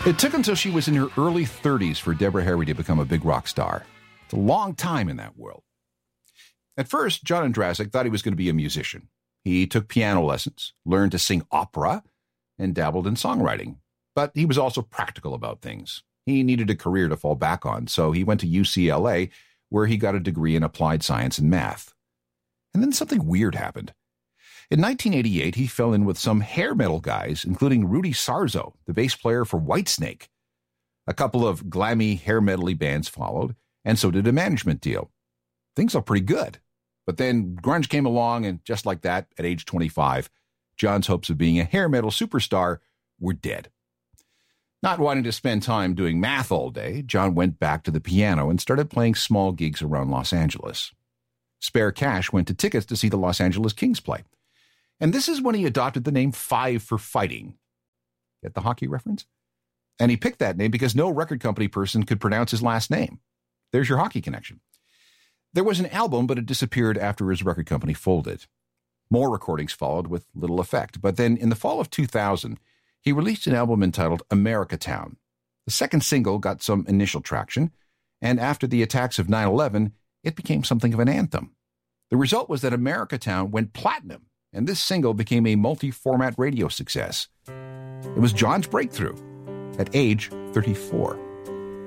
It took until she was in her early 30s for Deborah Harry to become a big rock star. It's a long time in that world. At first, John Ondrasik thought he was going to be a musician. He took piano lessons, learned to sing opera, and dabbled in songwriting. But he was also practical about things. He needed a career to fall back on, so he went to UCLA, where he got a degree in applied science and math. And then something weird happened. In 1988, he fell in with some hair metal guys, including Rudy Sarzo, the bass player for Whitesnake. A couple of glammy hair metal-y bands followed, and so did a management deal. Things looked pretty good. But then grunge came along, and just like that, at age 25, John's hopes of being a hair metal superstar were dead. Not wanting to spend time doing math all day, John went back to the piano and started playing small gigs around Los Angeles. Spare cash went to tickets to see the Los Angeles Kings play. And this is when he adopted the name Five for Fighting. Get the hockey reference? And he picked that name because no record company person could pronounce his last name. There's your hockey connection. There was an album, but it disappeared after his record company folded. More recordings followed with little effect. But then in the fall of 2000, he released an album entitled America Town. The second single got some initial traction, and after the attacks of 9/11, it became something of an anthem. The result was that America Town went platinum, and this single became a multi-format radio success. It was John's breakthrough at age 34.